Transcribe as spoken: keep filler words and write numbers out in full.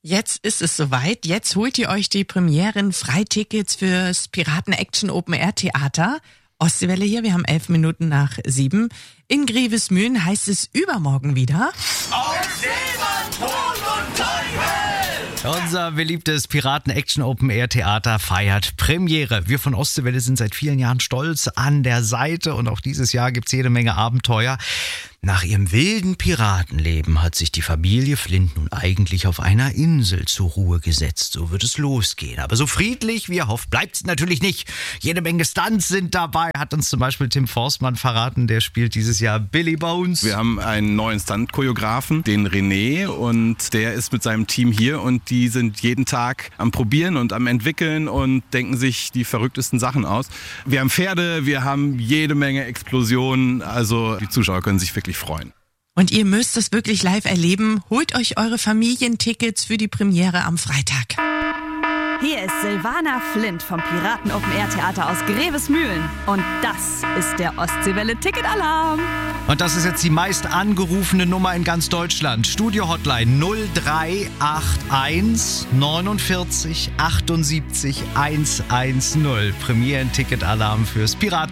Jetzt ist es soweit. Jetzt holt ihr euch die Premieren-Freitickets fürs Piraten-Action-Open-Air-Theater. Ostseewelle hier, wir haben elf Minuten nach sieben. In Grevesmühlen heißt es übermorgen wieder. Auf Seemann, Tod und Teufel! Unser beliebtes Piraten-Action-Open-Air-Theater feiert Premiere. Wir von Ostseewelle sind seit vielen Jahren stolz an der Seite und auch dieses Jahr gibt's jede Menge Abenteuer. Nach ihrem wilden Piratenleben hat sich die Familie Flint nun eigentlich auf einer Insel zur Ruhe gesetzt. So wird es losgehen. Aber so friedlich wie erhofft bleibt's natürlich nicht. Jede Menge Stunts sind dabei, hat uns zum Beispiel Tim Forstmann verraten. Der spielt dieses Jahr Billy Bones. Wir haben einen neuen Stunt-Choreografen, den René, und der ist mit seinem Team hier und die sind jeden Tag am Probieren und am Entwickeln und denken sich die verrücktesten Sachen aus. Wir haben Pferde, wir haben jede Menge Explosionen, also die Zuschauer können sich wirklich freuen. Und ihr müsst es wirklich live erleben. Holt euch eure Familientickets für die Premiere am Freitag. Hier ist Silvana Flint vom Piraten Open Air Theater aus Grevesmühlen. Und das ist der Ostseewelle Ticket Alarm. Und das ist jetzt die meist angerufene Nummer in ganz Deutschland. Studio Hotline null drei acht eins neunundvierzig achtundsiebzig hundertzehn. Premieren-Ticket-Alarm fürs Piraten